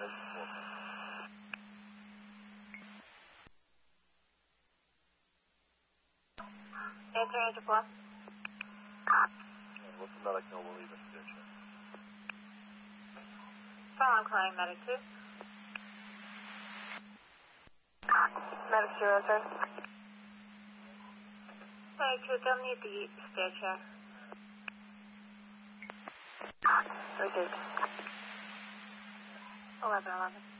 Answer 4. And what's the medic know we'll leave a stitcher? I'm calling Medic 2. Medic 0, sir. Medic 2, they'll need the stitcher. Received. 1111.